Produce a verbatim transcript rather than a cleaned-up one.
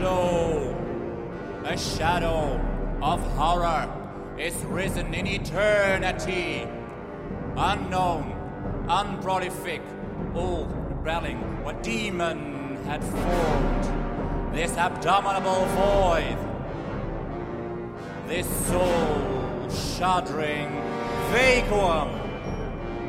Lo, a shadow of horror is risen in eternity. Unknown, unprolific, all rebelling what demon had formed. This abominable void, this soul-shuddering vacuum